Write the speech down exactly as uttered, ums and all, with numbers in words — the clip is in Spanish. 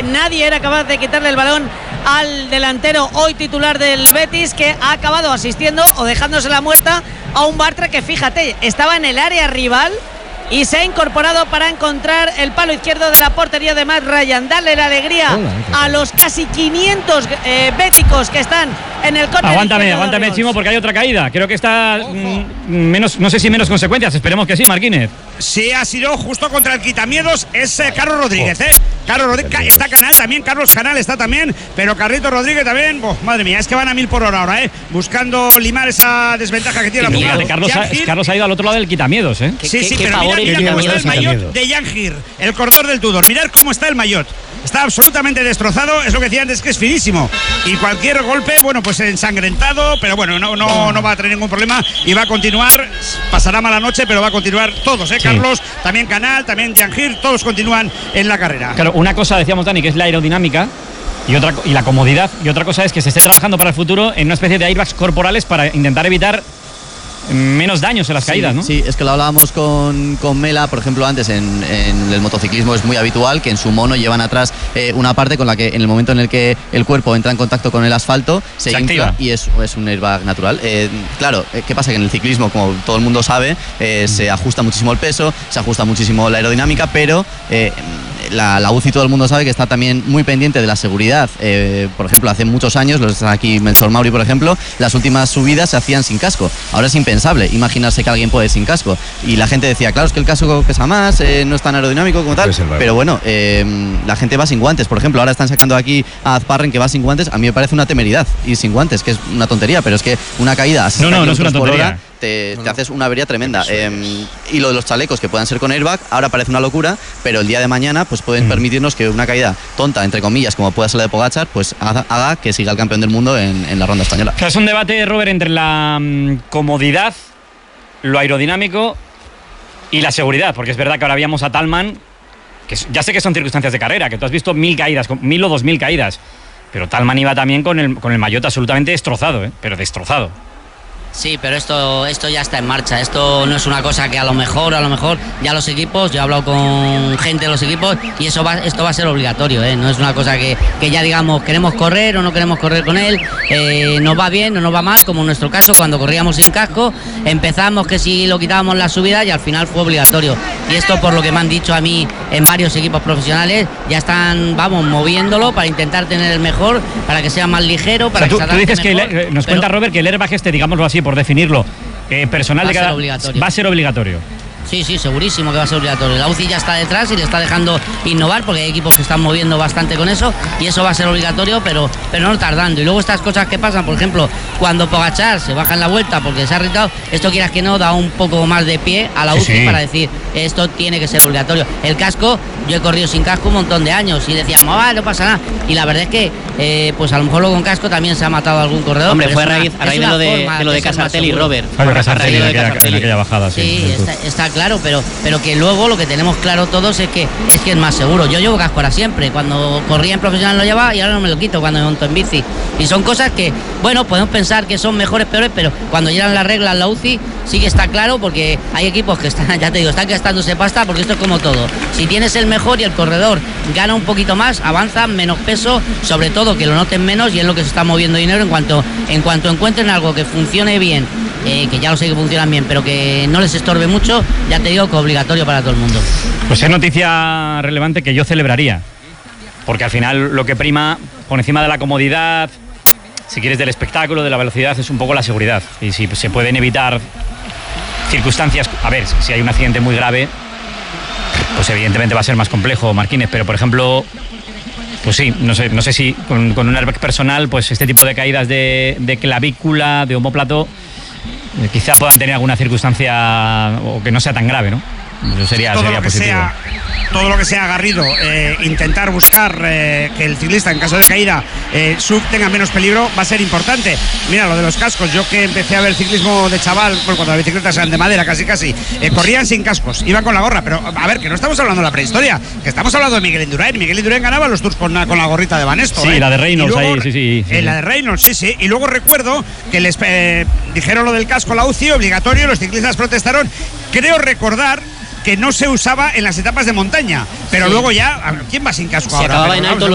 nadie era capaz de quitarle el balón al delantero hoy titular del Betis, que ha acabado asistiendo o dejándose la muerta a un Bartra que, fíjate, estaba en el área rival y se ha incorporado para encontrar el palo izquierdo de la portería de Matt Ryan. Darle la alegría Hola, a los casi quinientos eh, béticos que están en el córner. Aguántame, aguántame, Chimo, porque hay otra caída. Creo que está mm, menos, no sé si menos consecuencias. Esperemos que sí, Marquínez. Sí, ha sido justo contra el quitamiedos. Es eh, Carlos Rodríguez, ¿eh? Carlos Rodríguez. Está Canal también, Carlos Canal está también, pero Carlito Rodríguez también. Oh, madre mía, es que van a mil por hora ahora, ¿eh? Buscando limar esa desventaja que tiene la Fíjate, Carlos, ha, Carlos ha ido al otro lado del quitamiedos, ¿eh? Sí, sí, ¿Qué, pero qué mira, mira cómo está el maillot miedo. de Yangir, el corredor del Tudor. Mirad cómo está el maillot. Está absolutamente destrozado, es lo que decía antes, que es finísimo. Y cualquier golpe, bueno, pues ensangrentado, pero bueno, no, no, no va a tener ningún problema y va a continuar. Pasará mala noche, pero va a continuar todos, ¿eh? Sí. Carlos, también Canal, también Yangir, todos continúan en la carrera. Claro, una cosa decíamos, Dani, que es la aerodinámica y otra y la comodidad, y otra cosa es que se esté trabajando para el futuro en una especie de airbags corporales para intentar evitar menos daños en las sí, caídas, ¿no? Sí, es que lo hablábamos con, con Mela, por ejemplo, antes en, en el motociclismo es muy habitual que en su mono llevan atrás eh, una parte con la que en el momento en el que el cuerpo entra en contacto con el asfalto se, se infla y es, es un airbag natural. Eh, claro, ¿qué pasa? Que en el ciclismo, como todo el mundo sabe, eh, mm. se ajusta muchísimo el peso, se ajusta muchísimo la aerodinámica, pero eh, la, la U C I todo el mundo sabe que está también muy pendiente de la seguridad. Eh, por ejemplo, hace muchos años, los aquí Melchor Mauri, por ejemplo, las últimas subidas se hacían sin casco. Ahora es impensable imaginarse que alguien puede ir sin casco. Y la gente decía, claro, es que el casco pesa más, eh, no es tan aerodinámico como tal. Pero bueno, eh, la gente va sin guantes. Por ejemplo, ahora están sacando aquí a Azparren que va sin guantes. A mí me parece una temeridad ir sin guantes, que es una tontería, pero es que una caída a no, no, no es una tontería. Te, no, te haces una avería tremenda. Eh, y lo de los chalecos que puedan ser con airbag, ahora parece una locura, pero el día de mañana pues pueden mm. permitirnos que una caída tonta, entre comillas, como pueda ser la de Pogačar, pues haga, haga que siga el campeón del mundo en, en la ronda española. Es un debate, Robert, entre la um, comodidad, lo aerodinámico y la seguridad, porque es verdad que ahora habíamos a Talman, que ya sé que son circunstancias de carrera, que tú has visto mil caídas, mil o dos mil caídas, pero Talman iba también con el, con el maillot absolutamente destrozado, ¿eh? Pero destrozado. Sí, pero esto, esto ya está en marcha. Esto no es una cosa que a lo mejor, a lo mejor ya los equipos, yo he hablado con gente de los equipos y eso va, esto va a ser obligatorio, ¿eh? No es una cosa que, que ya digamos queremos correr o no queremos correr con él, eh, nos va bien o nos va mal, como en nuestro caso cuando corríamos sin casco, empezamos que si lo quitábamos la subida y al final fue obligatorio. Y esto por lo que me han dicho a mí en varios equipos profesionales, ya están, vamos, moviéndolo para intentar tener el mejor, para que sea más ligero, para o sea, tú, que tú dices mejor, que el, nos cuenta Robert que el airbag este, digámoslo así, por definirlo, eh, personal va de cada va a ser obligatorio. Sí, sí, segurísimo que va a ser obligatorio. La U C I ya está detrás y le está dejando innovar porque hay equipos que están moviendo bastante con eso y eso va a ser obligatorio, pero, pero no tardando. Y luego estas cosas que pasan, por ejemplo, cuando Pogačar se baja en la vuelta porque se ha irritado, esto quieras que no, da un poco más de pie a la U C I sí, sí. para decir, esto tiene que ser obligatorio. El casco, yo he corrido sin casco un montón de años y decíamos, ah, no pasa nada. Y la verdad es que, eh, pues a lo mejor luego con casco también se ha matado algún corredor. Hombre, fue a raíz, a raíz de lo de, de, lo de Casartel y Robert. Claro, Casartel en aquella, en aquella bajada, sí. Sí, está, está claro, pero, pero que luego lo que tenemos claro todos es que es que es más seguro. Yo llevo casco ahora siempre, cuando corría en profesional lo llevaba y ahora no me lo quito cuando me monto en bici. Y son cosas que, bueno, podemos pensar que son mejores, peores, pero cuando llegan las reglas la U C I sí que está claro porque hay equipos que están, ya te digo, están gastándose pasta porque esto es como todo. Si tienes el mejor y el corredor gana un poquito más, avanza menos peso, sobre todo que lo noten menos y es lo que se está moviendo dinero en cuanto, en cuanto encuentren algo que funcione bien. Eh, que ya lo sé que funcionan bien, pero que no les estorbe mucho, ya te digo que obligatorio para todo el mundo. Pues es noticia relevante que yo celebraría, porque al final lo que prima por encima de la comodidad, si quieres, del espectáculo, de la velocidad, es un poco la seguridad. Y si se pueden evitar circunstancias, a ver, si hay un accidente muy grave, pues evidentemente va a ser más complejo, Marquínez, pero por ejemplo, pues sí, no sé, no sé si con, con un airbag personal, pues este tipo de caídas de, de clavícula, de omóplato, quizá puedan tener alguna circunstancia o que no sea tan grave, ¿no? Eso sería, todo sería lo que positivo. Sea, todo lo que sea Garrido, eh, intentar buscar eh, que el ciclista en caso de caída eh, sub tenga menos peligro va a ser importante. Mira, lo de los cascos, yo que empecé a ver ciclismo de chaval, bueno, cuando las bicicletas eran de madera casi casi, eh, corrían sin cascos, iban con la gorra, pero a ver, que no estamos hablando de la prehistoria, que estamos hablando de Miguel Indurain. Miguel Indurain ganaba los tours con, con la gorrita de Banesto. Sí, eh. la de Reynolds luego, ahí, sí, sí. sí. Eh, la de Reynolds, sí, sí. Y luego recuerdo que les eh, dijeron lo del casco, la U C I, obligatorio, los ciclistas protestaron. Creo recordar que no se usaba en las etapas de montaña, pero sí. luego ya, ¿quién va sin casco se ahora? Acababa en alto